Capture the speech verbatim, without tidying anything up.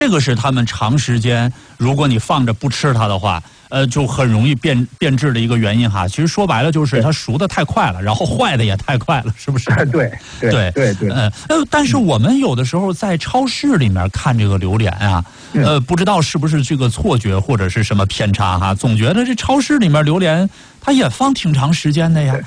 个是他们长时间，如果你放着不吃它的话，呃，就很容易变变质的一个原因哈。其实说白了就是它熟的太快了，然后坏的也太快了，是不是？ 对对对对。 呃呃，但是我们有的时候在超市里面看这个榴莲啊，呃，不知道是不是这个错觉或者是什么偏差哈，总觉得这超市里面榴莲它也放挺长时间的呀。